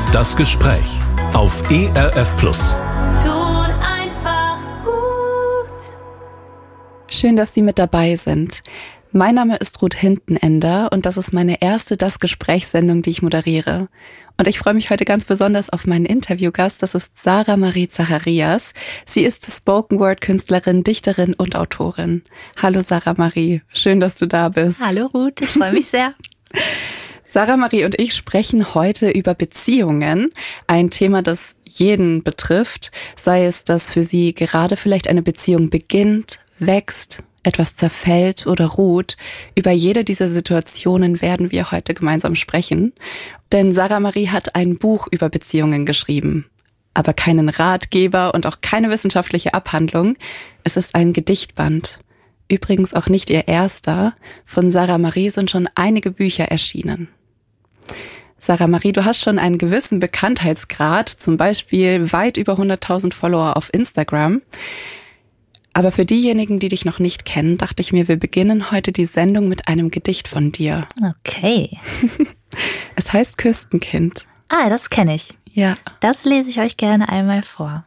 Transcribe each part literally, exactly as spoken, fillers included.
Das Gespräch auf E R F Plus. Tut einfach gut. Schön, dass Sie mit dabei sind. Mein Name ist Ruth Hintenender und das ist meine erste Das Gesprächssendung, die ich moderiere. Und ich freue mich heute ganz besonders auf meinen Interviewgast, das ist Sarah Marie Zacharias. Sie ist Spoken-Word-Künstlerin, Dichterin und Autorin. Hallo Sarah Marie, schön, dass du da bist. Hallo Ruth, ich freue mich sehr. Sarah Marie und ich sprechen heute über Beziehungen, ein Thema, das jeden betrifft, sei es, dass für Sie gerade vielleicht eine Beziehung beginnt, wächst, etwas zerfällt oder ruht. Über jede dieser Situationen werden wir heute gemeinsam sprechen. Denn Sarah Marie hat ein Buch über Beziehungen geschrieben. Aber keinen Ratgeber und auch keine wissenschaftliche Abhandlung. Es ist ein Gedichtband. Übrigens auch nicht ihr erster. Von Sarah Marie sind schon einige Bücher erschienen. Sarah Marie, du hast schon einen gewissen Bekanntheitsgrad, zum Beispiel weit über hunderttausend Follower auf Instagram. Aber für diejenigen, die dich noch nicht kennen, dachte ich mir, wir beginnen heute die Sendung mit einem Gedicht von dir. Okay. Es heißt Küstenkind. Ah, das kenne ich. Ja. Das lese ich euch gerne einmal vor.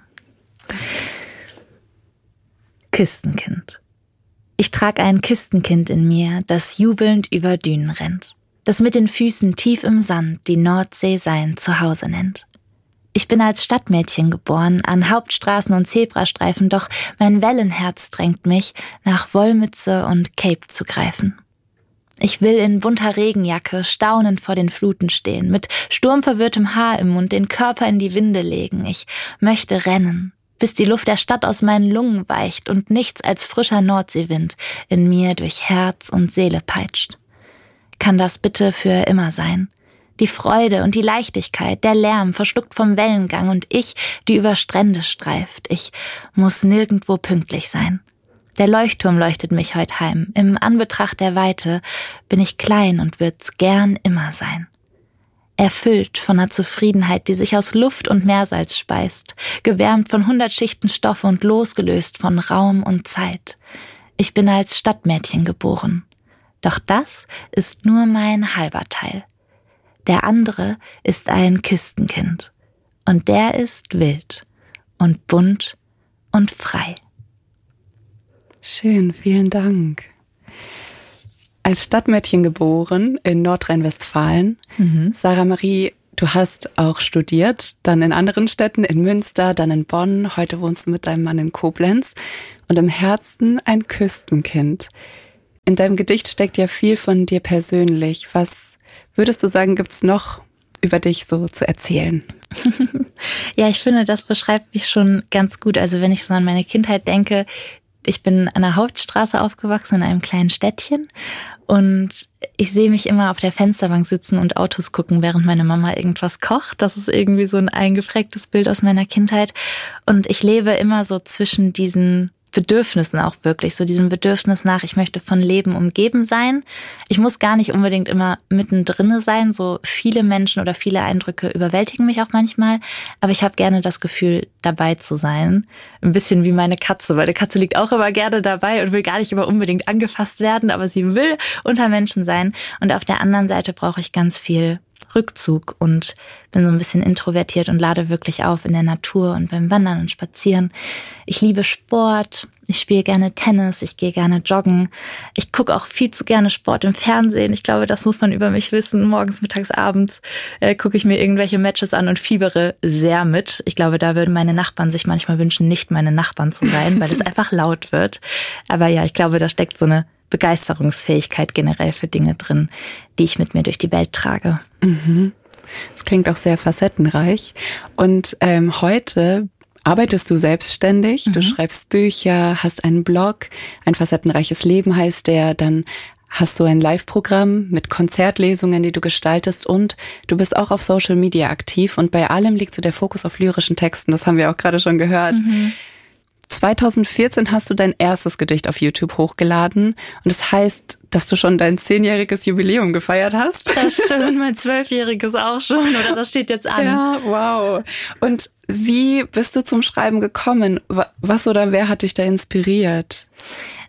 Küstenkind. Ich trage ein Küstenkind in mir, das jubelnd über Dünen rennt, das mit den Füßen tief im Sand die Nordsee sein Zuhause nennt. Ich bin als Stadtmädchen geboren, an Hauptstraßen und Zebrastreifen, doch mein Wellenherz drängt mich, nach Wollmütze und Cape zu greifen. Ich will in bunter Regenjacke staunend vor den Fluten stehen, mit sturmverwirrtem Haar im Mund den Körper in die Winde legen. Ich möchte rennen, bis die Luft der Stadt aus meinen Lungen weicht und nichts als frischer Nordseewind in mir durch Herz und Seele peitscht. Kann das bitte für immer sein? Die Freude und die Leichtigkeit, der Lärm verschluckt vom Wellengang und ich, die über Strände streift. Ich muss nirgendwo pünktlich sein. Der Leuchtturm leuchtet mich heut heim. Im Anbetracht der Weite bin ich klein und wird's gern immer sein. Erfüllt von einer Zufriedenheit, die sich aus Luft und Meersalz speist, gewärmt von hundert Schichten Stoff und losgelöst von Raum und Zeit. Ich bin als Stadtmädchen geboren. Doch das ist nur mein halber Teil. Der andere ist ein Küstenkind. Und der ist wild und bunt und frei. Schön, vielen Dank. Als Stadtmädchen geboren in Nordrhein-Westfalen. Mhm. Sarah Marie, du hast auch studiert, dann in anderen Städten, in Münster, dann in Bonn. Heute wohnst du mit deinem Mann in Koblenz. Und im Herzen ein Küstenkind. In deinem Gedicht steckt ja viel von dir persönlich. Was würdest du sagen, gibt's noch über dich so zu erzählen? Ja, ich finde, das beschreibt mich schon ganz gut. Also wenn ich so an meine Kindheit denke, ich bin an der Hauptstraße aufgewachsen, in einem kleinen Städtchen. Und ich sehe mich immer auf der Fensterbank sitzen und Autos gucken, während meine Mama irgendwas kocht. Das ist irgendwie so ein eingeprägtes Bild aus meiner Kindheit. Und ich lebe immer so zwischen diesen Bedürfnissen auch wirklich, so diesem Bedürfnis nach, ich möchte von Leben umgeben sein. Ich muss gar nicht unbedingt immer mittendrin sein, so viele Menschen oder viele Eindrücke überwältigen mich auch manchmal, aber ich habe gerne das Gefühl, dabei zu sein. Ein bisschen wie meine Katze, weil die Katze liegt auch immer gerne dabei und will gar nicht immer unbedingt angefasst werden, aber sie will unter Menschen sein. Und auf der anderen Seite brauche ich ganz viel Rückzug und bin so ein bisschen introvertiert und lade wirklich auf in der Natur und beim Wandern und Spazieren. Ich liebe Sport, ich spiele gerne Tennis, ich gehe gerne joggen. Ich gucke auch viel zu gerne Sport im Fernsehen. Ich glaube, das muss man über mich wissen. Morgens, mittags, abends äh, gucke ich mir irgendwelche Matches an und fiebere sehr mit. Ich glaube, da würden meine Nachbarn sich manchmal wünschen, nicht meine Nachbarn zu sein, weil es einfach laut wird. Aber ja, ich glaube, da steckt so eine Begeisterungsfähigkeit generell für Dinge drin, die ich mit mir durch die Welt trage. Mhm. Das klingt auch sehr facettenreich. Und ähm, heute arbeitest du selbstständig, mhm. du schreibst Bücher, hast einen Blog, ein facettenreiches Leben heißt der, dann hast du ein Live-Programm mit Konzertlesungen, die du gestaltest und du bist auch auf Social Media aktiv und bei allem liegt so der Fokus auf lyrischen Texten, das haben wir auch gerade schon gehört. Mhm. zweitausendvierzehn hast du dein erstes Gedicht auf YouTube hochgeladen und das heißt, dass du schon dein zehnjähriges Jubiläum gefeiert hast. Das stimmt, mein zwölfjähriges auch schon, oder das steht jetzt an. Ja, wow. Und wie bist du zum Schreiben gekommen? Was oder wer hat dich da inspiriert?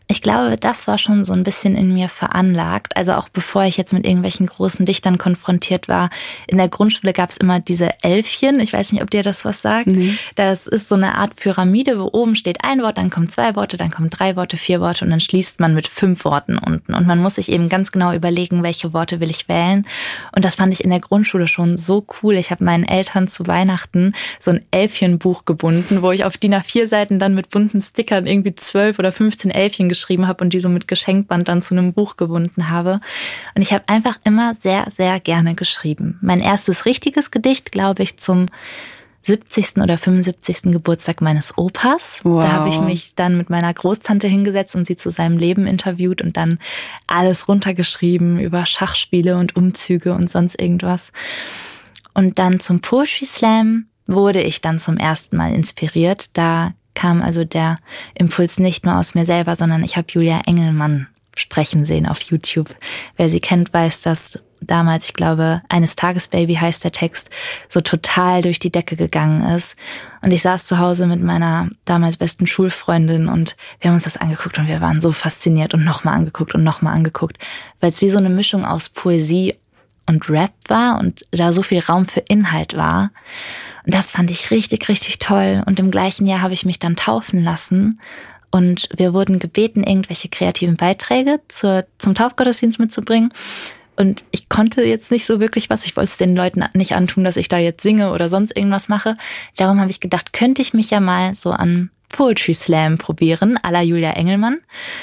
Ich glaube, das war schon so ein bisschen in mir veranlagt. Also auch bevor ich jetzt mit irgendwelchen großen Dichtern konfrontiert war. In der Grundschule gab es immer diese Elfchen. Ich weiß nicht, ob dir das was sagt. Nee. Das ist so eine Art Pyramide, wo oben steht ein Wort, dann kommen zwei Worte, dann kommen drei Worte, vier Worte und dann schließt man mit fünf Worten unten. Und man muss sich eben ganz genau überlegen, welche Worte will ich wählen. Und das fand ich in der Grundschule schon so cool. Ich habe meinen Eltern zu Weihnachten so ein Elfchenbuch gebunden, wo ich auf D I N A vier Seiten dann mit bunten Stickern irgendwie zwölf oder fünfzehn Elfchen geschrieben habe und die so mit Geschenkband dann zu einem Buch gebunden habe. Und ich habe einfach immer sehr, sehr gerne geschrieben. Mein erstes richtiges Gedicht, glaube ich, zum siebzigsten oder fünfundsiebzigsten Geburtstag meines Opas. Wow. Da habe ich mich dann mit meiner Großtante hingesetzt und sie zu seinem Leben interviewt und dann alles runtergeschrieben über Schachspiele und Umzüge und sonst irgendwas. Und dann zum Poetry Slam wurde ich dann zum ersten Mal inspiriert. Da kam also der Impuls nicht mehr aus mir selber, sondern ich habe Julia Engelmann sprechen sehen auf YouTube. Wer sie kennt, weiß, dass damals, ich glaube, Eines Tages Baby heißt der Text, so total durch die Decke gegangen ist. Und ich saß zu Hause mit meiner damals besten Schulfreundin und wir haben uns das angeguckt und wir waren so fasziniert und nochmal angeguckt und nochmal angeguckt, weil es wie so eine Mischung aus Poesie und Rap war und da so viel Raum für Inhalt war. Und das fand ich richtig, richtig toll. Und im gleichen Jahr habe ich mich dann taufen lassen. Und wir wurden gebeten, irgendwelche kreativen Beiträge zur, zum Taufgottesdienst mitzubringen. Und ich konnte jetzt nicht so wirklich was. Ich wollte es den Leuten nicht antun, dass ich da jetzt singe oder sonst irgendwas mache. Darum habe ich gedacht, könnte ich mich ja mal so an Poetry Slam probieren, à la Julia Engelmann.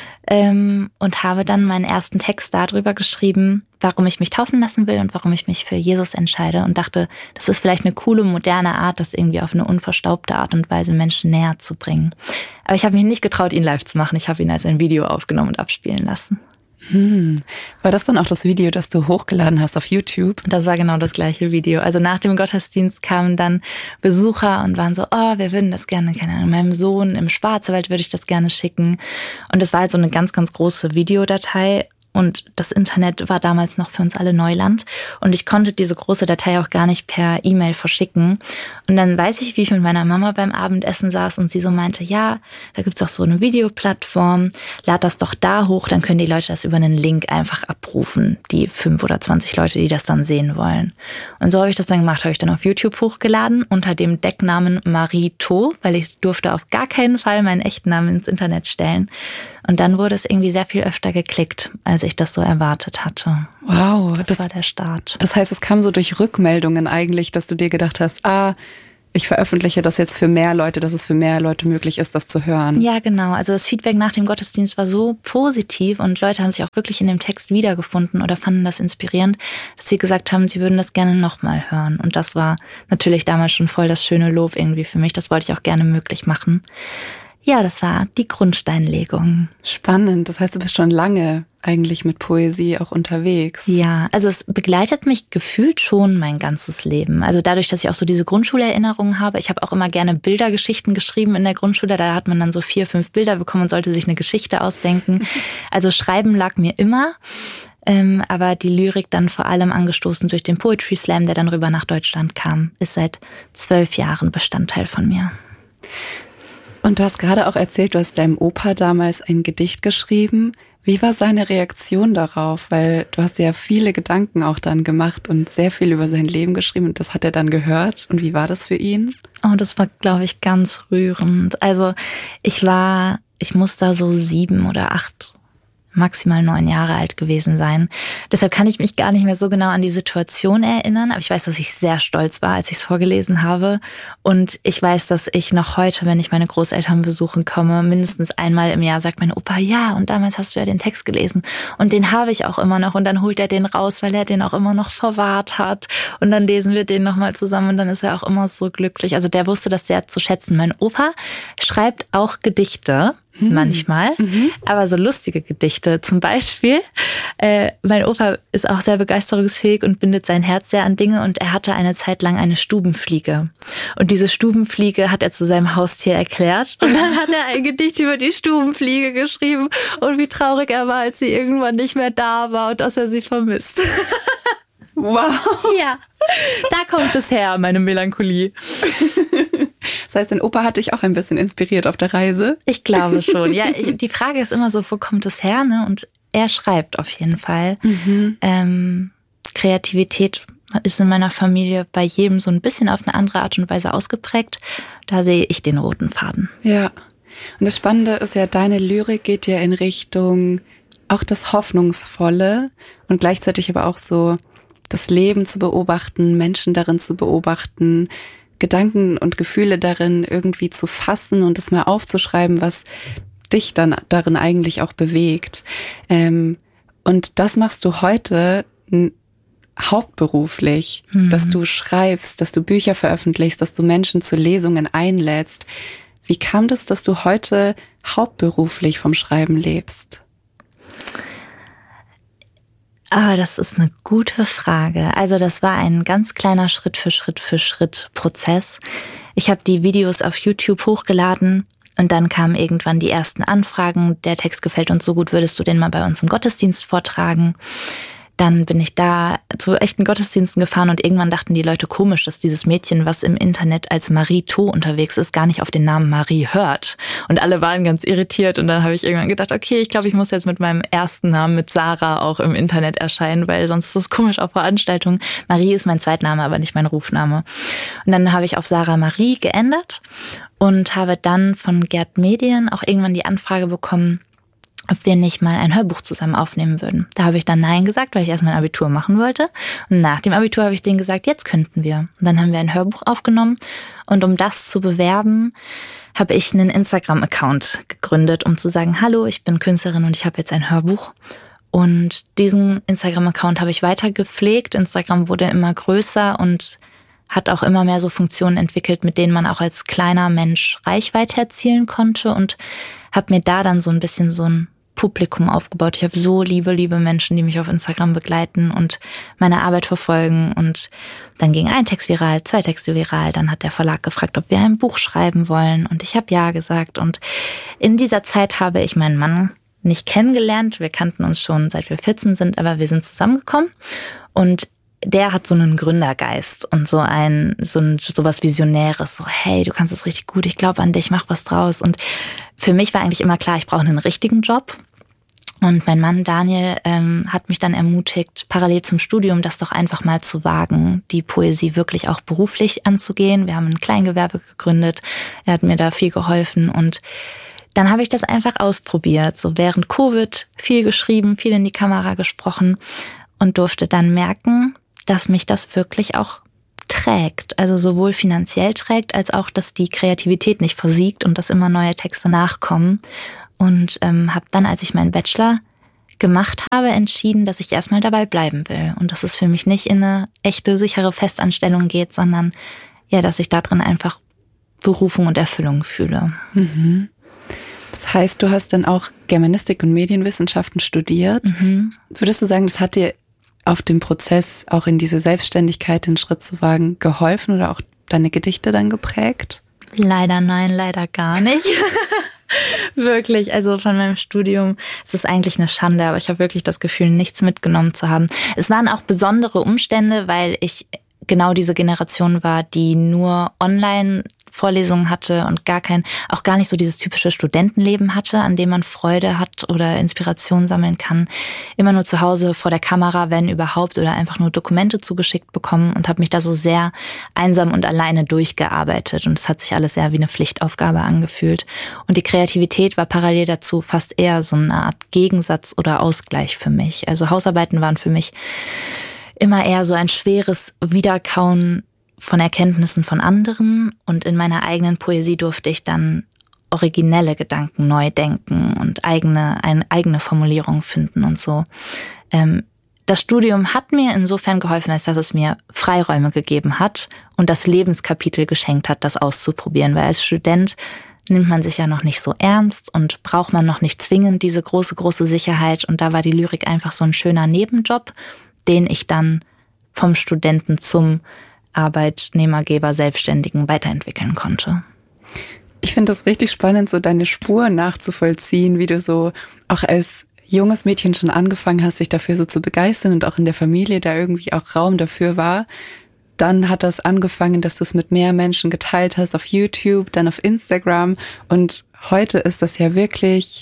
Ähm, und habe dann meinen ersten Text darüber geschrieben, warum ich mich taufen lassen will und warum ich mich für Jesus entscheide und dachte, das ist vielleicht eine coole, moderne Art, das irgendwie auf eine unverstaubte Art und Weise Menschen näher zu bringen. Aber ich habe mich nicht getraut, ihn live zu machen. Ich habe ihn als ein Video aufgenommen und abspielen lassen. Hm. War das dann auch das Video, das du hochgeladen hast auf YouTube? Das war genau das gleiche Video. Also nach dem Gottesdienst kamen dann Besucher und waren so, oh, wir würden das gerne, keine Ahnung, meinem Sohn im Schwarzwald würde ich das gerne schicken. Und das war halt so eine ganz, ganz große Videodatei. Und das Internet war damals noch für uns alle Neuland. Und ich konnte diese große Datei auch gar nicht per E-Mail verschicken. Und dann weiß ich, wie ich mit meiner Mama beim Abendessen saß und sie so meinte, ja, da gibt's auch so eine Videoplattform, lad das doch da hoch, dann können die Leute das über einen Link einfach abrufen, die fünf oder zwanzig Leute, die das dann sehen wollen. Und so habe ich das dann gemacht, habe ich dann auf YouTube hochgeladen unter dem Decknamen Marie To, weil ich durfte auf gar keinen Fall meinen echten Namen ins Internet stellen. Und dann wurde es irgendwie sehr viel öfter geklickt, als ich das so erwartet hatte. Wow. Das, das war der Start. Das heißt, es kam so durch Rückmeldungen eigentlich, dass du dir gedacht hast, ah, ich veröffentliche das jetzt für mehr Leute, dass es für mehr Leute möglich ist, das zu hören. Ja, genau. Also das Feedback nach dem Gottesdienst war so positiv und Leute haben sich auch wirklich in dem Text wiedergefunden oder fanden das inspirierend, dass sie gesagt haben, sie würden das gerne nochmal hören. Und das war natürlich damals schon voll das schöne Lob irgendwie für mich. Das wollte ich auch gerne möglich machen. Ja, das war die Grundsteinlegung. Spannend. Das heißt, du bist schon lange eigentlich mit Poesie auch unterwegs. Ja, also es begleitet mich gefühlt schon mein ganzes Leben. Also dadurch, dass ich auch so diese Grundschulerinnerungen habe. Ich habe auch immer gerne Bildergeschichten geschrieben in der Grundschule. Da hat man dann so vier, fünf Bilder bekommen und sollte sich eine Geschichte ausdenken. Also Schreiben lag mir immer. Ähm, aber die Lyrik dann vor allem angestoßen durch den Poetry Slam, der dann rüber nach Deutschland kam, ist seit zwölf Jahren Bestandteil von mir. Und du hast gerade auch erzählt, du hast deinem Opa damals ein Gedicht geschrieben. Wie war seine Reaktion darauf? Weil du hast ja viele Gedanken auch dann gemacht und sehr viel über sein Leben geschrieben und das hat er dann gehört. Und wie war das für ihn? Oh, das war, glaube ich, ganz rührend. Also ich war, ich muss da so sieben oder acht, maximal neun Jahre alt gewesen sein. Deshalb kann ich mich gar nicht mehr so genau an die Situation erinnern, aber ich weiß, dass ich sehr stolz war, als ich es vorgelesen habe. Und ich weiß, dass ich noch heute, wenn ich meine Großeltern besuchen komme, mindestens einmal im Jahr sagt mein Opa, ja, und damals hast du ja den Text gelesen. Und den habe ich auch immer noch. Und dann holt er den raus, weil er den auch immer noch verwahrt hat. Und dann lesen wir den nochmal zusammen und dann ist er auch immer so glücklich. Also der wusste das sehr zu schätzen. Mein Opa schreibt auch Gedichte. Manchmal, mhm. aber so lustige Gedichte. Zum Beispiel, äh, mein Opa ist auch sehr begeisterungsfähig und bindet sein Herz sehr an Dinge und er hatte eine Zeit lang eine Stubenfliege. Und diese Stubenfliege hat er zu seinem Haustier erklärt und dann hat er ein Gedicht über die Stubenfliege geschrieben und wie traurig er war, als sie irgendwann nicht mehr da war und dass er sie vermisst. Wow. Ja, da kommt es her, meine Melancholie. Das heißt, dein Opa hat dich auch ein bisschen inspiriert auf der Reise? Ich glaube schon. Ja, ich, die Frage ist immer so, wo kommt es her? Ne? Und er schreibt auf jeden Fall. Mhm. Ähm, Kreativität ist in meiner Familie bei jedem so ein bisschen auf eine andere Art und Weise ausgeprägt. Da sehe ich den roten Faden. Ja. Und das Spannende ist ja, deine Lyrik geht ja in Richtung auch das Hoffnungsvolle und gleichzeitig aber auch so das Leben zu beobachten, Menschen darin zu beobachten, Gedanken und Gefühle darin irgendwie zu fassen und es mal aufzuschreiben, was dich dann darin eigentlich auch bewegt. Ähm, und das machst du heute n- hauptberuflich, mhm. dass du schreibst, dass du Bücher veröffentlichst, dass du Menschen zu Lesungen einlädst. Wie kam das, dass du heute hauptberuflich vom Schreiben lebst? Ah, das ist eine gute Frage. Also das war ein ganz kleiner Schritt für Schritt für Schritt Prozess. Ich habe die Videos auf YouTube hochgeladen und dann kamen irgendwann die ersten Anfragen. Der Text gefällt uns so gut, würdest du den mal bei uns im Gottesdienst vortragen? Dann bin ich da zu echten Gottesdiensten gefahren und irgendwann dachten die Leute komisch, dass dieses Mädchen, was im Internet als Marie To unterwegs ist, gar nicht auf den Namen Marie hört. Und alle waren ganz irritiert und dann habe ich irgendwann gedacht, okay, ich glaube, ich muss jetzt mit meinem ersten Namen, mit Sarah, auch im Internet erscheinen, weil sonst ist es komisch auf Veranstaltungen. Marie ist mein Zweitname, aber nicht mein Rufname. Und dann habe ich auf Sarah Marie geändert und habe dann von Gerd Medien auch irgendwann die Anfrage bekommen, ob wir nicht mal ein Hörbuch zusammen aufnehmen würden. Da habe ich dann Nein gesagt, weil ich erst mein Abitur machen wollte. Und nach dem Abitur habe ich denen gesagt, jetzt könnten wir. Und dann haben wir ein Hörbuch aufgenommen. Und um das zu bewerben, habe ich einen Instagram-Account gegründet, um zu sagen, hallo, ich bin Künstlerin und ich habe jetzt ein Hörbuch. Und diesen Instagram-Account habe ich weiter gepflegt. Instagram wurde immer größer und hat auch immer mehr so Funktionen entwickelt, mit denen man auch als kleiner Mensch Reichweite erzielen konnte. Und habe mir da dann so ein bisschen so ein Publikum aufgebaut. Ich habe so liebe, liebe Menschen, die mich auf Instagram begleiten und meine Arbeit verfolgen. Und dann ging ein Text viral, zwei Texte viral. Dann hat der Verlag gefragt, ob wir ein Buch schreiben wollen. Und ich habe ja gesagt. Und in dieser Zeit habe ich meinen Mann nicht kennengelernt. Wir kannten uns schon, seit wir vierzehn sind, aber wir sind zusammengekommen. Und der hat so einen Gründergeist und so ein, so ein, so was Visionäres. So, hey, du kannst das richtig gut. Ich glaube an dich, mach was draus. Und für mich war eigentlich immer klar, ich brauche einen richtigen Job. Und mein Mann Daniel ähm, hat mich dann ermutigt, parallel zum Studium das doch einfach mal zu wagen, die Poesie wirklich auch beruflich anzugehen. Wir haben ein Kleingewerbe gegründet. Er hat mir da viel geholfen und dann habe ich das einfach ausprobiert. So während Covid viel geschrieben, viel in die Kamera gesprochen und durfte dann merken, dass mich das wirklich auch trägt. Also sowohl finanziell trägt, als auch, dass die Kreativität nicht versiegt und dass immer neue Texte nachkommen. Und ähm, habe dann, als ich meinen Bachelor gemacht habe, entschieden, dass ich erstmal dabei bleiben will. Und dass es für mich nicht in eine echte, sichere Festanstellung geht, sondern ja, dass ich da drin einfach Berufung und Erfüllung fühle. Mhm. Das heißt, du hast dann auch Germanistik und Medienwissenschaften studiert. Mhm. Würdest du sagen, das hat dir auf dem Prozess, auch in diese Selbstständigkeit den Schritt zu wagen, geholfen oder auch deine Gedichte dann geprägt? Leider nein, leider gar nicht. Wirklich, also von meinem Studium, es ist eigentlich eine Schande, aber ich habe wirklich das Gefühl, nichts mitgenommen zu haben. Es waren auch besondere Umstände, weil ich genau diese Generation war, die nur online Vorlesungen hatte und gar kein, auch gar nicht so dieses typische Studentenleben hatte, an dem man Freude hat oder Inspiration sammeln kann. Immer nur zu Hause vor der Kamera, wenn überhaupt, oder einfach nur Dokumente zugeschickt bekommen und habe mich da so sehr einsam und alleine durchgearbeitet. Und es hat sich alles sehr wie eine Pflichtaufgabe angefühlt. Und die Kreativität war parallel dazu fast eher so eine Art Gegensatz oder Ausgleich für mich. Also Hausarbeiten waren für mich immer eher so ein schweres Wiederkauen von Erkenntnissen von anderen, und in meiner eigenen Poesie durfte ich dann originelle Gedanken neu denken und eigene, eine eigene Formulierung finden und so. Ähm, das Studium hat mir insofern geholfen, als dass es mir Freiräume gegeben hat und das Lebenskapitel geschenkt hat, das auszuprobieren, weil als Student nimmt man sich ja noch nicht so ernst und braucht man noch nicht zwingend diese große, große Sicherheit, und da war die Lyrik einfach so ein schöner Nebenjob, den ich dann vom Studenten zum Arbeitnehmergeber, Selbstständigen weiterentwickeln konnte. Ich finde das richtig spannend, so deine Spur nachzuvollziehen, wie du so auch als junges Mädchen schon angefangen hast, dich dafür so zu begeistern und auch in der Familie da irgendwie auch Raum dafür war. dann hat das angefangen, dass du es mit mehr Menschen geteilt hast auf YouTube, dann auf Instagram. Und heute ist das ja wirklich,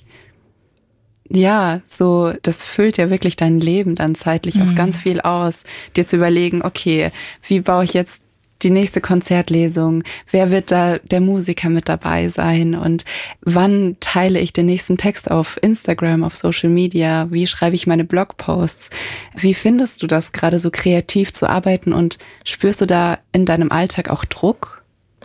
ja, so, das füllt ja wirklich dein Leben dann zeitlich auch ganz viel aus, dir zu überlegen, okay, wie baue ich jetzt die nächste Konzertlesung, wer wird da der Musiker mit dabei sein und wann teile ich den nächsten Text auf Instagram, auf Social Media, wie schreibe ich meine Blogposts, wie findest du das, gerade so kreativ zu arbeiten und spürst du da in deinem Alltag auch Druck?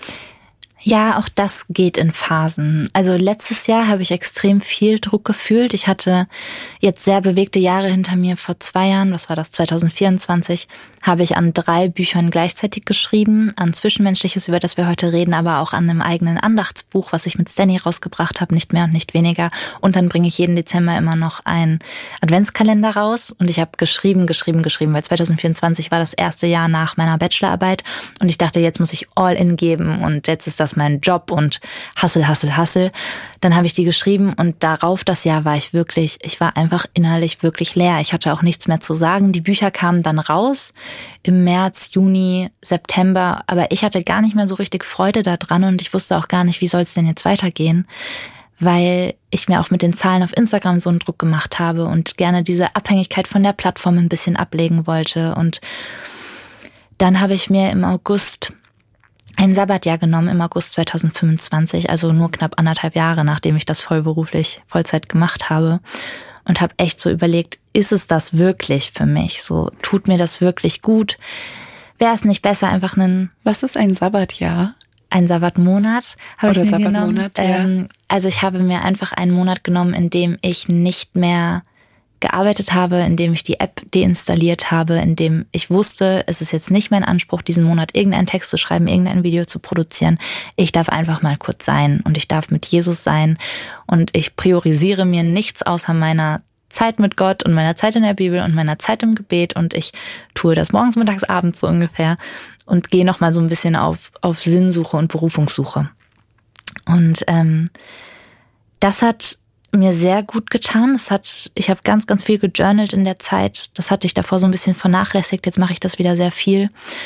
Ja, auch das geht in Phasen. Also letztes Jahr habe ich extrem viel Druck gefühlt. Ich hatte jetzt sehr bewegte Jahre hinter mir. Vor zwei Jahren, was war das, zwanzig vierundzwanzig, habe ich an drei Büchern gleichzeitig geschrieben. An Zwischenmenschliches, über das wir heute reden, aber auch an einem eigenen Andachtsbuch, was ich mit Stanny rausgebracht habe, nicht mehr und nicht weniger. Und dann bringe ich jeden Dezember immer noch einen Adventskalender raus. Und ich habe geschrieben, geschrieben, geschrieben, weil zwanzig vierundzwanzig war das erste Jahr nach meiner Bachelorarbeit. Und ich dachte, jetzt muss ich all in geben und jetzt ist das mein Job und Hassel, Hassel, Hassel. Dann habe ich die geschrieben und darauf das Jahr war ich wirklich, ich war einfach innerlich wirklich leer. Ich hatte auch nichts mehr zu sagen. Die Bücher kamen dann raus im März, Juni, September, aber ich hatte gar nicht mehr so richtig Freude daran und ich wusste auch gar nicht, wie soll es denn jetzt weitergehen, weil ich mir auch mit den Zahlen auf Instagram so einen Druck gemacht habe und gerne diese Abhängigkeit von der Plattform ein bisschen ablegen wollte. Und dann habe ich mir im August ein Sabbatjahr genommen, im August zwanzig fünfundzwanzig, also nur knapp anderthalb Jahre, nachdem ich das vollberuflich Vollzeit gemacht habe. Und habe echt so überlegt, ist es das wirklich für mich? So, tut mir das wirklich gut? Wäre es nicht besser, einfach einen... Was ist ein Sabbatjahr? Ein Sabbatmonat habe ich mir Sabbatmonat, genommen. Ja. Ähm, also ich habe mir einfach einen Monat genommen, in dem ich nicht mehr gearbeitet habe, in dem ich die App deinstalliert habe, in dem ich wusste, es ist jetzt nicht mein Anspruch, diesen Monat irgendeinen Text zu schreiben, irgendein Video zu produzieren. Ich darf einfach mal kurz sein und ich darf mit Jesus sein und ich priorisiere mir nichts außer meiner Zeit mit Gott und meiner Zeit in der Bibel und meiner Zeit im Gebet und ich tue das morgens, mittags, abends so ungefähr und gehe nochmal so ein bisschen auf, auf Sinnsuche und Berufungssuche. Und ähm, das hat mir sehr gut getan. Es hat, ich habe ganz, ganz viel gejournalt in der Zeit. Das hatte ich davor so ein bisschen vernachlässigt. Jetzt mache ich das wieder sehr viel.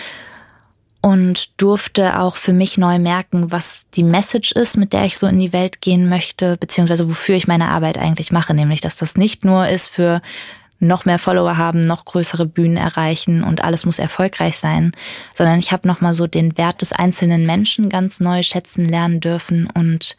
Und durfte auch für mich neu merken, was die Message ist, mit der ich so in die Welt gehen möchte, beziehungsweise wofür ich meine Arbeit eigentlich mache. Nämlich, dass das nicht nur ist für noch mehr Follower haben, noch größere Bühnen erreichen und alles muss erfolgreich sein, sondern ich habe nochmal so den Wert des einzelnen Menschen ganz neu schätzen lernen dürfen und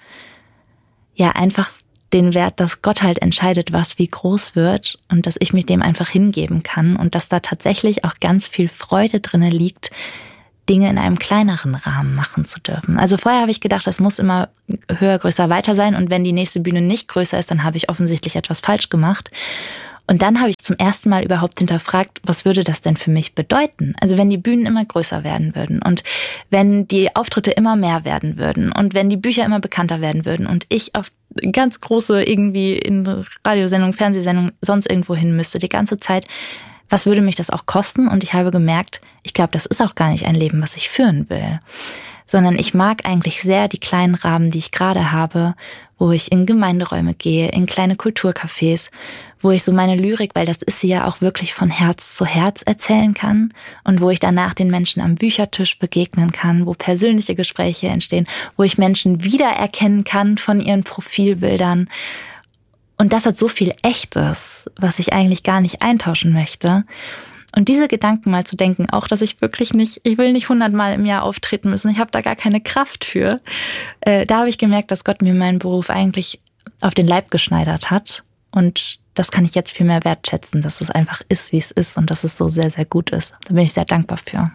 ja, einfach den Wert, dass Gott halt entscheidet, was wie groß wird und dass ich mich dem einfach hingeben kann und dass da tatsächlich auch ganz viel Freude drinne liegt, Dinge in einem kleineren Rahmen machen zu dürfen. Also vorher habe ich gedacht, das muss immer höher, größer, weiter sein und wenn die nächste Bühne nicht größer ist, dann habe ich offensichtlich etwas falsch gemacht. Und dann habe ich zum ersten Mal überhaupt hinterfragt, was würde das denn für mich bedeuten? Also wenn die Bühnen immer größer werden würden und wenn die Auftritte immer mehr werden würden und wenn die Bücher immer bekannter werden würden und ich auf ganz große irgendwie in Radiosendungen, Fernsehsendungen, sonst irgendwo hin müsste, die ganze Zeit, was würde mich das auch kosten? Und ich habe gemerkt, ich glaube, das ist auch gar nicht ein Leben, was ich führen will. Sondern ich mag eigentlich sehr die kleinen Rahmen, die ich gerade habe, wo ich in Gemeinderäume gehe, in kleine Kulturcafés, wo ich so meine Lyrik, weil das ist sie ja auch wirklich von Herz zu Herz erzählen kann und wo ich danach den Menschen am Büchertisch begegnen kann, wo persönliche Gespräche entstehen, wo ich Menschen wiedererkennen kann von ihren Profilbildern. Und das hat so viel Echtes, was ich eigentlich gar nicht eintauschen möchte. Und diese Gedanken mal zu denken, auch dass ich wirklich nicht, ich will nicht hundertmal im Jahr auftreten müssen, ich habe da gar keine Kraft für. Äh, da habe ich gemerkt, dass Gott mir meinen Beruf eigentlich auf den Leib geschneidert hat. Und das kann ich jetzt viel mehr wertschätzen, dass es einfach ist, wie es ist und dass es so sehr, sehr gut ist. Da bin ich sehr dankbar für.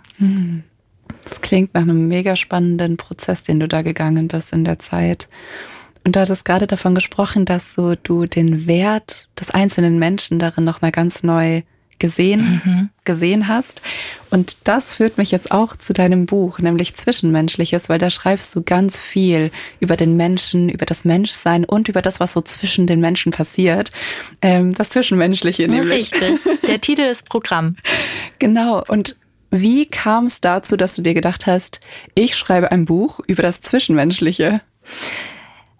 Das klingt nach einem mega spannenden Prozess, den du da gegangen bist in der Zeit. Und du hattest gerade davon gesprochen, dass so du den Wert des einzelnen Menschen darin nochmal ganz neu gesehen, mhm. gesehen hast. Und das führt mich jetzt auch zu deinem Buch, nämlich Zwischenmenschliches, weil da schreibst du ganz viel über den Menschen, über das Menschsein und über das, was so zwischen den Menschen passiert. Ähm, das Zwischenmenschliche nämlich. Richtig. Der Titel ist Programm. Genau. Und wie kam es dazu, dass du dir gedacht hast, ich schreibe ein Buch über das Zwischenmenschliche?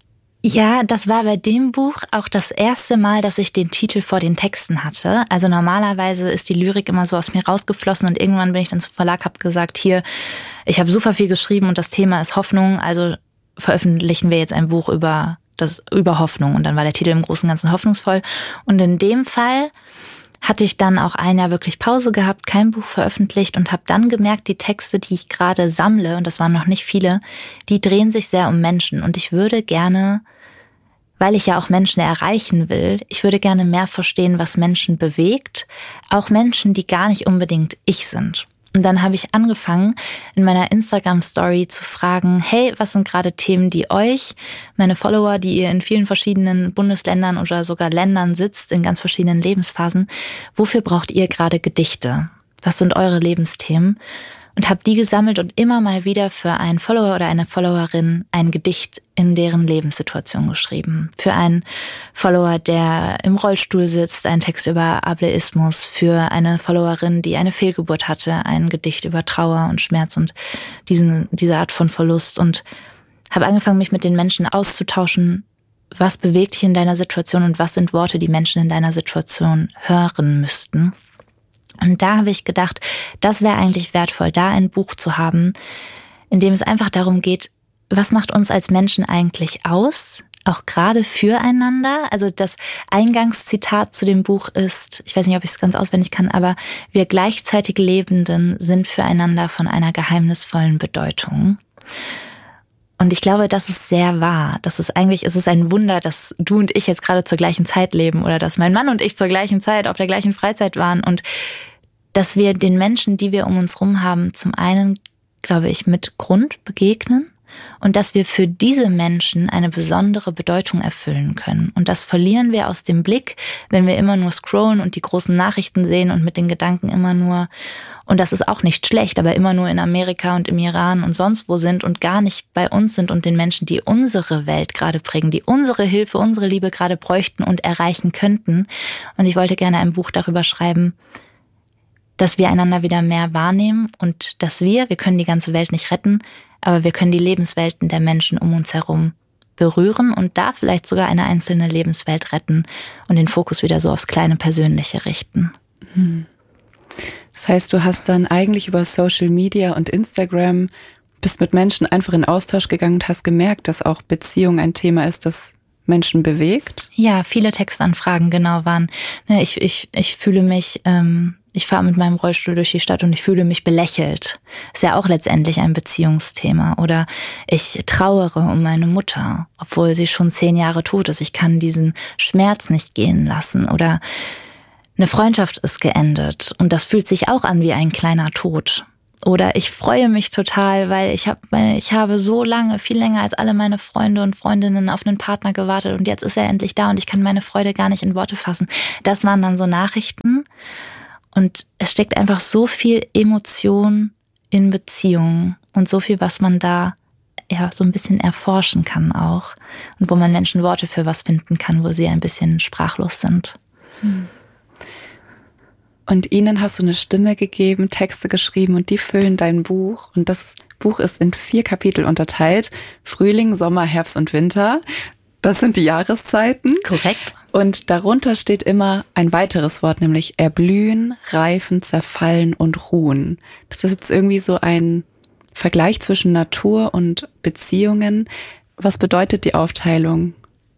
Ja, das war bei dem Buch auch das erste Mal, dass ich den Titel vor den Texten hatte. Also normalerweise ist die Lyrik immer so aus mir rausgeflossen und irgendwann bin ich dann zum Verlag, habe gesagt, hier, ich habe super viel geschrieben und das Thema ist Hoffnung, also veröffentlichen wir jetzt ein Buch über das über Hoffnung. Und dann war der Titel im Großen und Ganzen hoffnungsvoll. Und in dem Fall hatte ich dann auch ein Jahr wirklich Pause gehabt, kein Buch veröffentlicht und habe dann gemerkt, die Texte, die ich gerade sammle, und das waren noch nicht viele, die drehen sich sehr um Menschen. Und ich würde gerne, weil ich ja auch Menschen erreichen will, ich würde gerne mehr verstehen, was Menschen bewegt, auch Menschen, die gar nicht unbedingt ich sind. Und dann habe ich angefangen, in meiner Instagram-Story zu fragen, hey, was sind gerade Themen, die euch, meine Follower, die ihr in vielen verschiedenen Bundesländern oder sogar Ländern sitzt, in ganz verschiedenen Lebensphasen, wofür braucht ihr gerade Gedichte? Was sind eure Lebensthemen? Und habe die gesammelt und immer mal wieder für einen Follower oder eine Followerin ein Gedicht in deren Lebenssituation geschrieben. Für einen Follower, der im Rollstuhl sitzt, ein Text über Ableismus. Für eine Followerin, die eine Fehlgeburt hatte, ein Gedicht über Trauer und Schmerz und diesen, diese Art von Verlust. Und habe angefangen, mich mit den Menschen auszutauschen. Was bewegt dich in deiner Situation und was sind Worte, die Menschen in deiner Situation hören müssten? Und da habe ich gedacht, das wäre eigentlich wertvoll, da ein Buch zu haben, in dem es einfach darum geht, was macht uns als Menschen eigentlich aus, auch gerade füreinander. Also das Eingangszitat zu dem Buch ist, ich weiß nicht, ob ich es ganz auswendig kann, aber wir gleichzeitig Lebenden sind füreinander von einer geheimnisvollen Bedeutung. Und ich glaube, das ist sehr wahr. Das ist eigentlich, es ist ein Wunder, dass du und ich jetzt gerade zur gleichen Zeit leben oder dass mein Mann und ich zur gleichen Zeit auf der gleichen Freizeit waren und dass wir den Menschen, die wir um uns rum haben, zum einen, glaube ich, mit Grund begegnen und dass wir für diese Menschen eine besondere Bedeutung erfüllen können. Und das verlieren wir aus dem Blick, wenn wir immer nur scrollen und die großen Nachrichten sehen und mit den Gedanken immer nur, und das ist auch nicht schlecht, aber immer nur in Amerika und im Iran und sonst wo sind und gar nicht bei uns sind und den Menschen, die unsere Welt gerade prägen, die unsere Hilfe, unsere Liebe gerade bräuchten und erreichen könnten. Und ich wollte gerne ein Buch darüber schreiben, dass wir einander wieder mehr wahrnehmen und dass wir, wir können die ganze Welt nicht retten, aber wir können die Lebenswelten der Menschen um uns herum berühren und da vielleicht sogar eine einzelne Lebenswelt retten und den Fokus wieder so aufs kleine Persönliche richten. Das heißt, du hast dann eigentlich über Social Media und Instagram bist mit Menschen einfach in Austausch gegangen und hast gemerkt, dass auch Beziehung ein Thema ist, das Menschen bewegt? Ja, viele Textanfragen genau waren. Ich, ich, ich fühle mich, ähm, ich fahre mit meinem Rollstuhl durch die Stadt und ich fühle mich belächelt. Ist ja auch letztendlich ein Beziehungsthema. Oder ich trauere um meine Mutter, obwohl sie schon zehn Jahre tot ist. Ich kann diesen Schmerz nicht gehen lassen. Oder eine Freundschaft ist geendet und das fühlt sich auch an wie ein kleiner Tod. Oder ich freue mich total, weil ich habe ich habe so lange, viel länger als alle meine Freunde und Freundinnen auf einen Partner gewartet und jetzt ist er endlich da und ich kann meine Freude gar nicht in Worte fassen. Das waren dann so Nachrichten und es steckt einfach so viel Emotion in Beziehungen und so viel, was man da ja so ein bisschen erforschen kann auch und wo man Menschen Worte für was finden kann, wo sie ein bisschen sprachlos sind. Hm. Und ihnen hast du eine Stimme gegeben, Texte geschrieben und die füllen dein Buch. Und das Buch ist in vier Kapitel unterteilt. Frühling, Sommer, Herbst und Winter. Das sind die Jahreszeiten. Korrekt. Und darunter steht immer ein weiteres Wort, nämlich erblühen, reifen, zerfallen und ruhen. Das ist jetzt irgendwie so ein Vergleich zwischen Natur und Beziehungen. Was bedeutet die Aufteilung?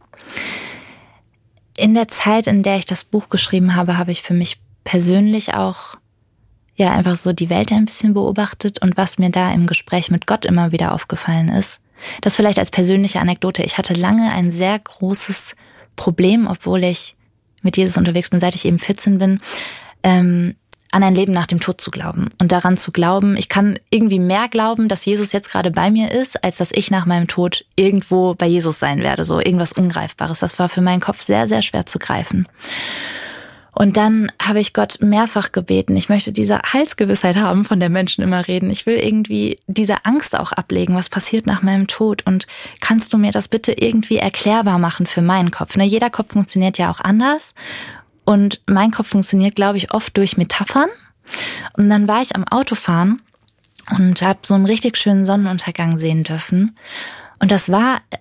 In der Zeit, in der ich das Buch geschrieben habe, habe ich für mich persönlich auch ja einfach so die Welt ein bisschen beobachtet und was mir da im Gespräch mit Gott immer wieder aufgefallen ist. Das vielleicht als persönliche Anekdote. Ich hatte lange ein sehr großes Problem, obwohl ich mit Jesus unterwegs bin, seit ich eben vierzehn bin, ähm, an ein Leben nach dem Tod zu glauben und daran zu glauben, ich kann irgendwie mehr glauben, dass Jesus jetzt gerade bei mir ist, als dass ich nach meinem Tod irgendwo bei Jesus sein werde, so irgendwas Ungreifbares. Das war für meinen Kopf sehr, sehr schwer zu greifen. Und dann habe ich Gott mehrfach gebeten, ich möchte diese Heilsgewissheit haben, von der Menschen immer reden. Ich will irgendwie diese Angst auch ablegen, was passiert nach meinem Tod. Und kannst du mir das bitte irgendwie erklärbar machen für meinen Kopf? Ne, jeder Kopf funktioniert ja auch anders. Und mein Kopf funktioniert, glaube ich, oft durch Metaphern. Und dann war ich am Autofahren und habe so einen richtig schönen Sonnenuntergang sehen dürfen. Und das war, als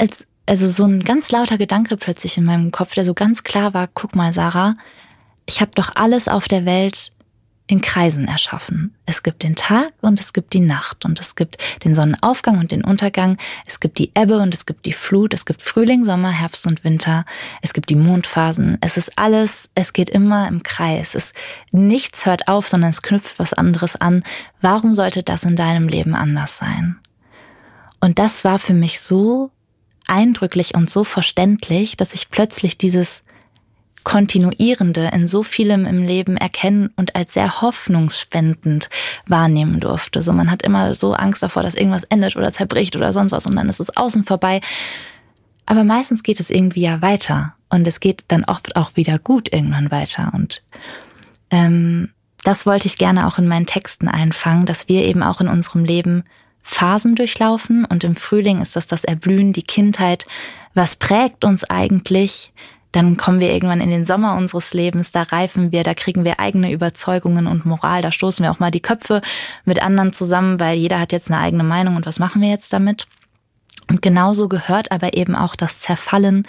also so ein ganz lauter Gedanke plötzlich in meinem Kopf, der so ganz klar war, guck mal, Sarah, ich habe doch alles auf der Welt in Kreisen erschaffen. Es gibt den Tag und es gibt die Nacht und es gibt den Sonnenaufgang und den Untergang. Es gibt die Ebbe und es gibt die Flut. Es gibt Frühling, Sommer, Herbst und Winter. Es gibt die Mondphasen. Es ist alles, es geht immer im Kreis. Es, nichts hört auf, sondern es knüpft was anderes an. Warum sollte das in deinem Leben anders sein? Und das war für mich so eindrücklich und so verständlich, dass ich plötzlich dieses Kontinuierende in so vielem im Leben erkennen und als sehr hoffnungsspendend wahrnehmen durfte. So, man hat immer so Angst davor, dass irgendwas endet oder zerbricht oder sonst was und dann ist es außen vorbei. Aber meistens geht es irgendwie ja weiter und es geht dann oft auch wieder gut irgendwann weiter. Und ähm, das wollte ich gerne auch in meinen Texten einfangen, dass wir eben auch in unserem Leben Phasen durchlaufen und im Frühling ist das das Erblühen, die Kindheit. Was prägt uns eigentlich? Dann kommen wir irgendwann in den Sommer unseres Lebens, da reifen wir, da kriegen wir eigene Überzeugungen und Moral, da stoßen wir auch mal die Köpfe mit anderen zusammen, weil jeder hat jetzt eine eigene Meinung und was machen wir jetzt damit? Und genauso gehört aber eben auch das Zerfallen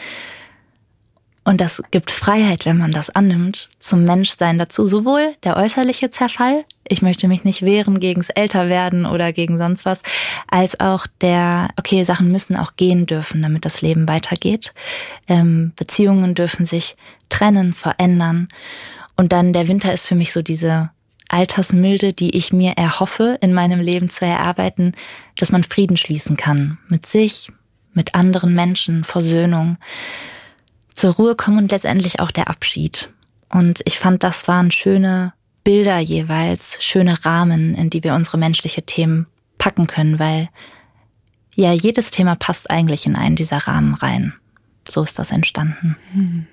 und das gibt Freiheit, wenn man das annimmt, zum Menschsein dazu. Sowohl der äußerliche Zerfall, ich möchte mich nicht wehren gegens Älterwerden oder gegen sonst was, als auch der, okay, Sachen müssen auch gehen dürfen, damit das Leben weitergeht. Ähm, Beziehungen dürfen sich trennen, verändern. Und dann der Winter ist für mich so diese Altersmilde, die ich mir erhoffe, in meinem Leben zu erarbeiten, dass man Frieden schließen kann. Mit sich, mit anderen Menschen, Versöhnung. Zur Ruhe kommen und letztendlich auch der Abschied. Und ich fand, das waren schöne Bilder jeweils, schöne Rahmen, in die wir unsere menschliche Themen packen können, weil ja jedes Thema passt eigentlich in einen dieser Rahmen rein. So ist das entstanden. Hm.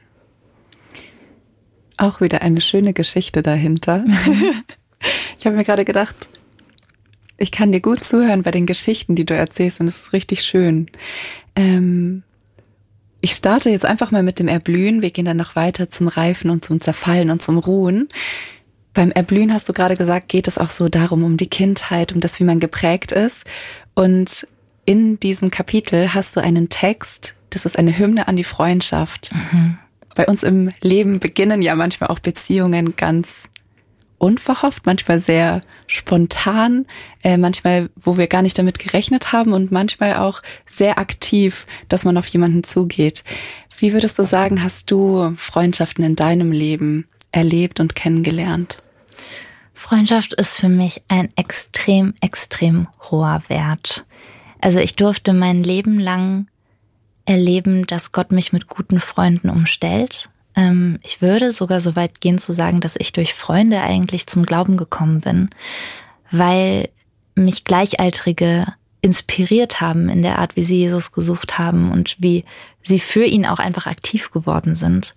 Auch wieder eine schöne Geschichte dahinter. Mhm. Ich habe mir gerade gedacht, ich kann dir gut zuhören bei den Geschichten, die du erzählst und es ist richtig schön. Ähm, Ich starte jetzt einfach mal mit dem Erblühen. Wir gehen dann noch weiter zum Reifen und zum Zerfallen und zum Ruhen. Beim Erblühen hast du gerade gesagt, geht es auch so darum, um die Kindheit, um das, wie man geprägt ist. Und in diesem Kapitel hast du einen Text, das ist eine Hymne an die Freundschaft. Mhm. Bei uns im Leben beginnen ja manchmal auch Beziehungen ganz unverhofft, manchmal sehr spontan, äh, manchmal, wo wir gar nicht damit gerechnet haben und manchmal auch sehr aktiv, dass man auf jemanden zugeht. Wie würdest du sagen, hast du Freundschaften in deinem Leben erlebt und kennengelernt? Freundschaft ist für mich ein extrem, extrem hoher Wert. Also ich durfte mein Leben lang erleben, dass Gott mich mit guten Freunden umstellt. Ich würde sogar so weit gehen zu sagen, dass ich durch Freunde eigentlich zum Glauben gekommen bin, weil mich Gleichaltrige inspiriert haben in der Art, wie sie Jesus gesucht haben und wie sie für ihn auch einfach aktiv geworden sind.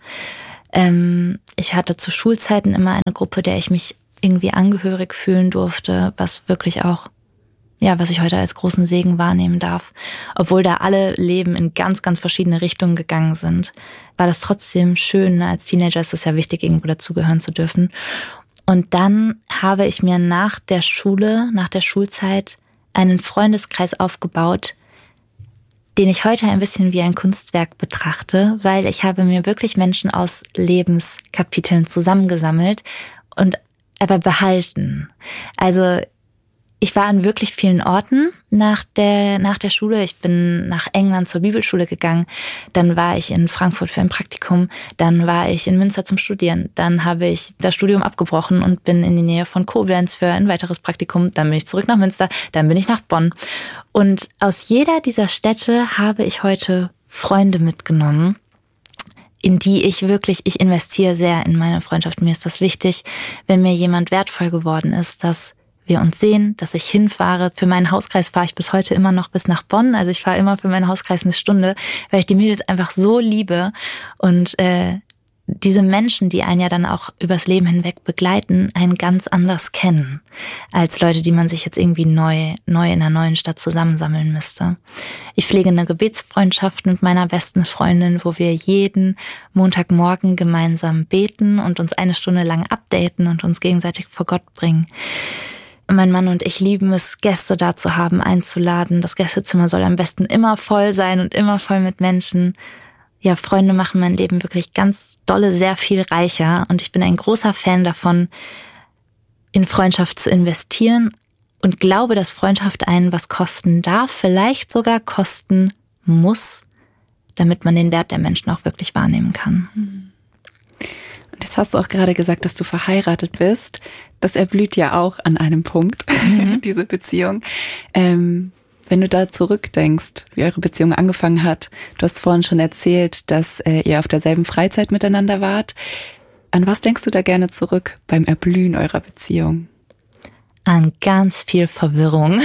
Ich hatte zu Schulzeiten immer eine Gruppe, der ich mich irgendwie angehörig fühlen durfte, was wirklich auch, ja, was ich heute als großen Segen wahrnehmen darf. Obwohl da alle Leben in ganz, ganz verschiedene Richtungen gegangen sind, war das trotzdem schön. Als Teenager ist es ja wichtig, irgendwo dazugehören zu dürfen. Und dann habe ich mir nach der Schule, nach der Schulzeit einen Freundeskreis aufgebaut, den ich heute ein bisschen wie ein Kunstwerk betrachte, weil ich habe mir wirklich Menschen aus Lebenskapiteln zusammengesammelt und aber behalten. Also ich war an wirklich vielen Orten nach der, nach der Schule. Ich bin nach England zur Bibelschule gegangen. Dann war ich in Frankfurt für ein Praktikum. Dann war ich in Münster zum Studieren. Dann habe ich das Studium abgebrochen und bin in die Nähe von Koblenz für ein weiteres Praktikum. Dann bin ich zurück nach Münster. Dann bin ich nach Bonn. Und aus jeder dieser Städte habe ich heute Freunde mitgenommen, in die ich wirklich, ich investiere sehr in meine Freundschaft. Mir ist das wichtig, wenn mir jemand wertvoll geworden ist, dass wir uns sehen, dass ich hinfahre. Für meinen Hauskreis fahre ich bis heute immer noch bis nach Bonn. Also ich fahre immer für meinen Hauskreis eine Stunde, weil ich die Mädels einfach so liebe. Und äh, diese Menschen, die einen ja dann auch übers Leben hinweg begleiten, einen ganz anders kennen, als Leute, die man sich jetzt irgendwie neu, neu in einer neuen Stadt zusammensammeln müsste. Ich pflege eine Gebetsfreundschaft mit meiner besten Freundin, wo wir jeden Montagmorgen gemeinsam beten und uns eine Stunde lang updaten und uns gegenseitig vor Gott bringen. mein Mann und ich lieben es, Gäste da zu haben, einzuladen. Das Gästezimmer soll am besten immer voll sein und immer voll mit Menschen. Ja, Freunde machen mein Leben wirklich ganz dolle, sehr viel reicher. Und ich bin ein großer Fan davon, in Freundschaft zu investieren und glaube, dass Freundschaft einen was kosten darf, vielleicht sogar kosten muss, damit man den Wert der Menschen auch wirklich wahrnehmen kann. Und jetzt hast du auch gerade gesagt, dass du verheiratet bist. Das erblüht ja auch an einem Punkt, mhm. diese Beziehung. Ähm, wenn du da zurückdenkst, wie eure Beziehung angefangen hat, du hast vorhin schon erzählt, dass äh, ihr auf derselben Freizeit miteinander wart. An was denkst du da gerne zurück beim Erblühen eurer Beziehung? An ganz viel Verwirrung.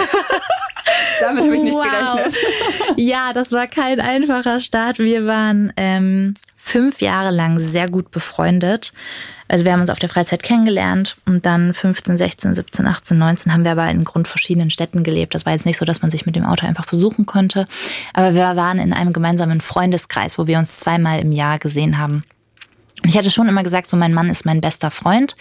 Damit habe ich nicht wow. gerechnet. Ja, das war kein einfacher Start. Wir waren ähm, fünf Jahre lang sehr gut befreundet. Also wir haben uns auf der Freizeit kennengelernt und dann fünfzehn, sechzehn, siebzehn, achtzehn, neunzehn haben wir aber in grundverschiedenen Städten gelebt. Das war jetzt nicht so, dass man sich mit dem Auto einfach besuchen konnte. Aber wir waren in einem gemeinsamen Freundeskreis, wo wir uns zweimal im Jahr gesehen haben. Ich hatte schon immer gesagt, so mein Mann ist mein bester Freund.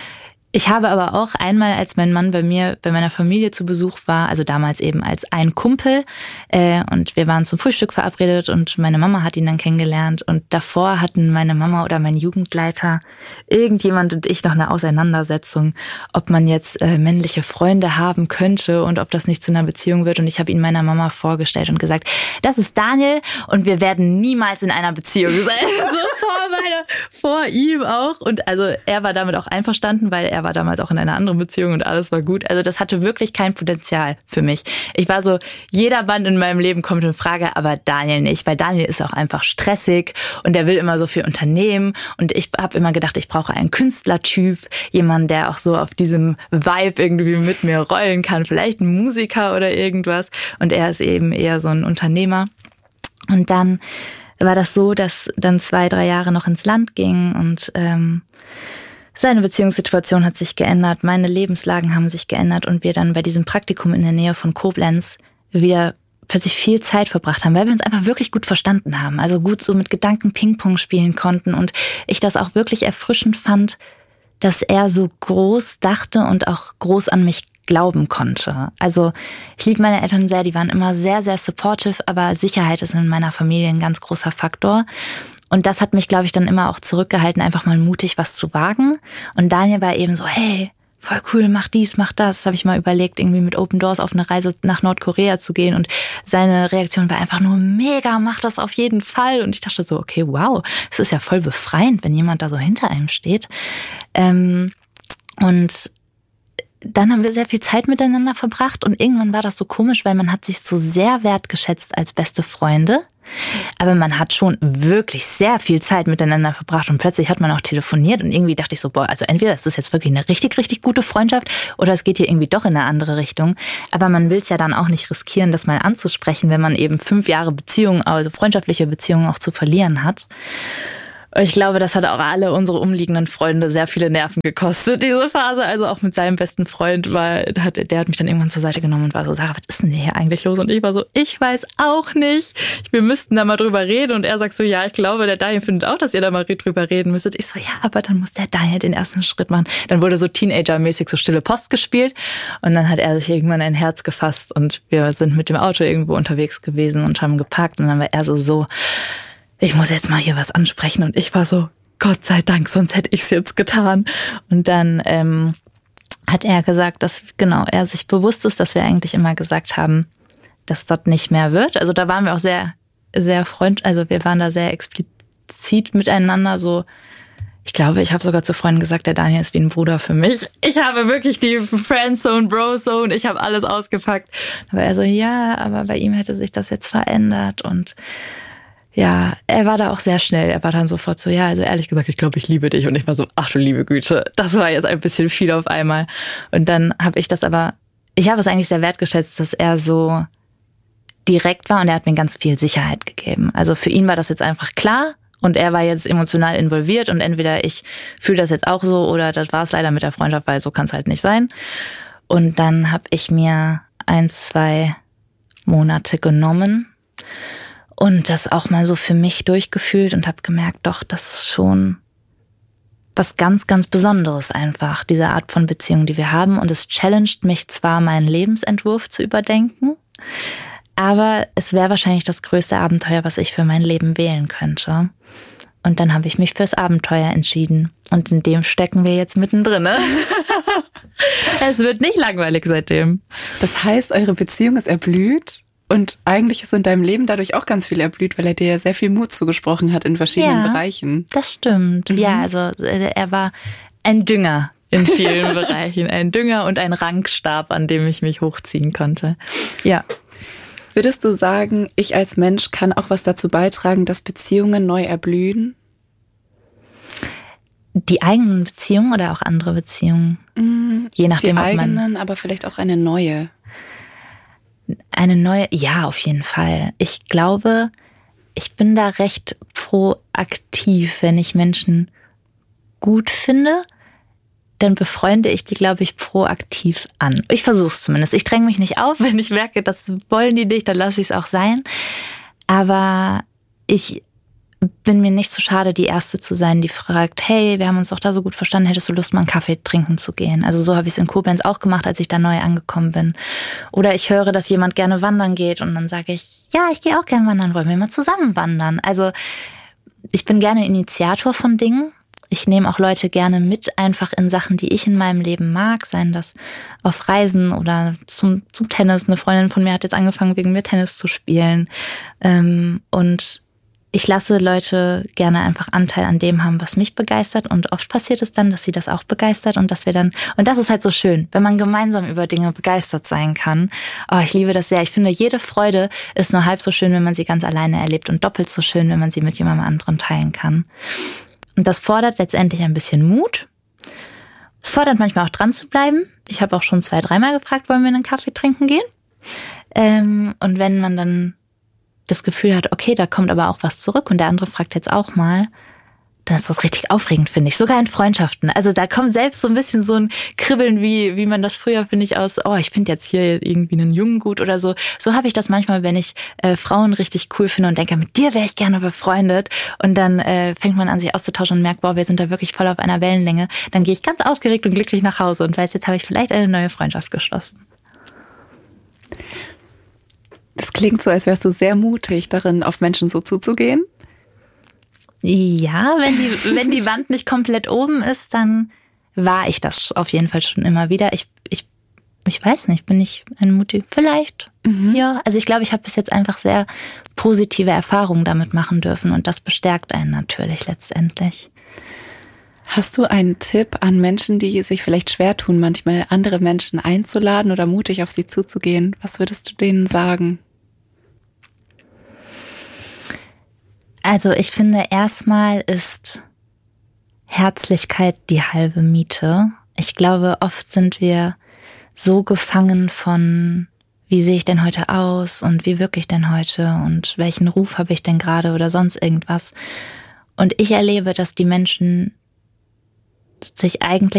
Ich habe aber auch einmal, als mein Mann bei mir, bei meiner Familie zu Besuch war, also damals eben als ein Kumpel, äh, und wir waren zum Frühstück verabredet und meine Mama hat ihn dann kennengelernt und davor hatten meine Mama oder mein Jugendleiter, irgendjemand und ich noch eine Auseinandersetzung, ob man jetzt äh, männliche Freunde haben könnte und ob das nicht zu einer Beziehung wird und ich habe ihn meiner Mama vorgestellt und gesagt, das ist Daniel und wir werden niemals in einer Beziehung sein. So vor, meiner, vor ihm auch und also er war damit auch einverstanden, weil er war damals auch in einer anderen Beziehung und alles war gut. Also das hatte wirklich kein Potenzial für mich. Ich war so, jeder Mann in meinem Leben kommt in Frage, aber Daniel nicht, weil Daniel ist auch einfach stressig und der will immer so viel unternehmen und ich habe immer gedacht, ich brauche einen Künstlertyp, jemanden, der auch so auf diesem Vibe irgendwie mit mir rollen kann, vielleicht ein Musiker oder irgendwas und er ist eben eher so ein Unternehmer. Und dann war das so, dass dann zwei, drei Jahre noch ins Land ging und ähm, seine Beziehungssituation hat sich geändert, meine Lebenslagen haben sich geändert und wir dann bei diesem Praktikum in der Nähe von Koblenz wieder plötzlich viel Zeit verbracht haben, weil wir uns einfach wirklich gut verstanden haben, also gut so mit Gedanken Ping-Pong spielen konnten und ich das auch wirklich erfrischend fand, dass er so groß dachte und auch groß an mich glauben konnte. Also ich liebe meine Eltern sehr, die waren immer sehr, sehr supportive, aber Sicherheit ist in meiner Familie ein ganz großer Faktor. Und das hat mich, glaube ich, dann immer auch zurückgehalten, einfach mal mutig was zu wagen. Und Daniel war eben so, hey, voll cool, mach dies, mach das. Das habe ich mal überlegt, irgendwie mit Open Doors auf eine Reise nach Nordkorea zu gehen. Und seine Reaktion war einfach nur mega, mach das auf jeden Fall. Und ich dachte so, okay, wow, es ist ja voll befreiend, wenn jemand da so hinter einem steht. Ähm, und dann haben wir sehr viel Zeit miteinander verbracht und irgendwann war das so komisch, weil man hat sich so sehr wertgeschätzt als beste Freunde, aber man hat schon wirklich sehr viel Zeit miteinander verbracht und plötzlich hat man auch telefoniert und irgendwie dachte ich so, boah, also entweder ist das jetzt wirklich eine richtig, richtig gute Freundschaft oder es geht hier irgendwie doch in eine andere Richtung, aber man will es ja dann auch nicht riskieren, das mal anzusprechen, wenn man eben fünf Jahre Beziehung, also freundschaftliche Beziehungen auch zu verlieren hat. Ich glaube, das hat auch alle unsere umliegenden Freunde sehr viele Nerven gekostet, diese Phase. Also auch mit seinem besten Freund, weil der hat, der hat mich dann irgendwann zur Seite genommen und war so, Sarah, was ist denn hier eigentlich los? Und ich war so, ich weiß auch nicht. Wir müssten da mal drüber reden. Und er sagt so, ja, ich glaube, der Daniel findet auch, dass ihr da mal drüber reden müsstet. Ich so, ja, aber dann muss der Daniel den ersten Schritt machen. Dann wurde so Teenager-mäßig so Stille Post gespielt. Und dann hat er sich irgendwann ein Herz gefasst. Und wir sind mit dem Auto irgendwo unterwegs gewesen und haben geparkt. Und dann war er so, so, ich muss jetzt mal hier was ansprechen. Und ich war so, Gott sei Dank, sonst hätte ich es jetzt getan. Und dann ähm, hat er gesagt, dass genau er sich bewusst ist, dass wir eigentlich immer gesagt haben, dass das nicht mehr wird. Also da waren wir auch sehr, sehr freundlich, also wir waren da sehr explizit miteinander. So, ich glaube, ich habe sogar zu Freunden gesagt, der Daniel ist wie ein Bruder für mich. Ich habe wirklich die Friendzone, Brozone, ich habe alles ausgepackt. Aber er so, ja, aber bei ihm hätte sich das jetzt verändert und ja, er war da auch sehr schnell. Er war dann sofort so, ja, also ehrlich gesagt, ich glaube, ich liebe dich. Und ich war so, ach du liebe Güte, das war jetzt ein bisschen viel auf einmal. Und dann habe ich das aber, ich habe es eigentlich sehr wertgeschätzt, dass er so direkt war und er hat mir ganz viel Sicherheit gegeben. Also für ihn war das jetzt einfach klar und er war jetzt emotional involviert und entweder ich fühle das jetzt auch so oder das war es leider mit der Freundschaft, weil so kann es halt nicht sein. Und dann habe ich mir ein, zwei Monate genommen und das auch mal so für mich durchgefühlt und habe gemerkt, doch, das ist schon was ganz, ganz Besonderes einfach, diese Art von Beziehung, die wir haben. Und es challenged mich zwar, meinen Lebensentwurf zu überdenken, aber es wäre wahrscheinlich das größte Abenteuer, was ich für mein Leben wählen könnte. Und dann habe ich mich fürs Abenteuer entschieden. Und in dem stecken wir jetzt mittendrin. Es wird nicht langweilig seitdem. Das heißt, eure Beziehung ist erblüht? Und eigentlich ist in deinem Leben dadurch auch ganz viel erblüht, weil er dir sehr viel Mut zugesprochen hat in verschiedenen ja, Bereichen. Das stimmt. Mhm. Ja, also er war ein Dünger in vielen Bereichen. Ein Dünger und ein Rankstab, an dem ich mich hochziehen konnte. Ja. Würdest du sagen, ich als Mensch kann auch was dazu beitragen, dass Beziehungen neu erblühen? Die eigenen Beziehungen oder auch andere Beziehungen? Mhm. Je nachdem, Die ob man eigenen, aber vielleicht auch eine neue. Eine neue, ja, auf jeden Fall. Ich glaube, ich bin da recht proaktiv, wenn ich Menschen gut finde, dann befreunde ich die, glaube ich, proaktiv an. Ich versuche es zumindest. Ich dränge mich nicht auf, wenn ich merke, das wollen die nicht, dann lasse ich es auch sein. Aber ich bin mir nicht so schade, die Erste zu sein, die fragt, hey, wir haben uns doch da so gut verstanden, hättest du Lust, mal einen Kaffee trinken zu gehen? Also so habe ich es in Koblenz auch gemacht, als ich da neu angekommen bin. Oder ich höre, dass jemand gerne wandern geht und dann sage ich, ja, ich gehe auch gerne wandern, wollen wir mal zusammen wandern? Also ich bin gerne Initiator von Dingen. Ich nehme auch Leute gerne mit, einfach in Sachen, die ich in meinem Leben mag, seien das auf Reisen oder zum, zum Tennis. Eine Freundin von mir hat jetzt angefangen, wegen mir Tennis zu spielen. Und ich lasse Leute gerne einfach Anteil an dem haben, was mich begeistert. Und oft passiert es dann, dass sie das auch begeistert und dass wir dann, und das ist halt so schön, wenn man gemeinsam über Dinge begeistert sein kann. Oh, ich liebe das sehr. Ich finde, jede Freude ist nur halb so schön, wenn man sie ganz alleine erlebt und doppelt so schön, wenn man sie mit jemandem anderen teilen kann. Und das fordert letztendlich ein bisschen Mut. Es fordert manchmal auch dran zu bleiben. Ich habe auch schon zwei, dreimal gefragt, wollen wir einen Kaffee trinken gehen? Ähm, und wenn man dann das Gefühl hat, okay, da kommt aber auch was zurück und der andere fragt jetzt auch mal, dann ist das richtig aufregend, finde ich. Sogar in Freundschaften. Also da kommt selbst so ein bisschen so ein Kribbeln, wie wie man das früher, finde ich, aus, oh, ich finde jetzt hier irgendwie einen Jungen gut oder so. So habe ich das manchmal, wenn ich äh, Frauen richtig cool finde und denke, mit dir wäre ich gerne befreundet. Und dann äh, fängt man an, sich auszutauschen und merkt, boah, wir sind da wirklich voll auf einer Wellenlänge. Dann gehe ich ganz aufgeregt und glücklich nach Hause und weiß, jetzt habe ich vielleicht eine neue Freundschaft geschlossen. Das klingt so, als wärst du sehr mutig darin, auf Menschen so zuzugehen. Ja, wenn die, wenn die Wand nicht komplett oben ist, dann war ich das auf jeden Fall schon immer wieder. Ich, ich, ich weiß nicht, bin ich ein mutig? Vielleicht, mhm. ja. Also ich glaube, ich habe bis jetzt einfach sehr positive Erfahrungen damit machen dürfen und das bestärkt einen natürlich letztendlich. Hast du einen Tipp an Menschen, die sich vielleicht schwer tun, manchmal andere Menschen einzuladen oder mutig auf sie zuzugehen? Was würdest du denen sagen? Also ich finde, erstmal ist Herzlichkeit die halbe Miete. Ich glaube, oft sind wir so gefangen von, wie sehe ich denn heute aus und wie wirke ich denn heute und welchen Ruf habe ich denn gerade oder sonst irgendwas. Und ich erlebe, dass die Menschen sich eigentlich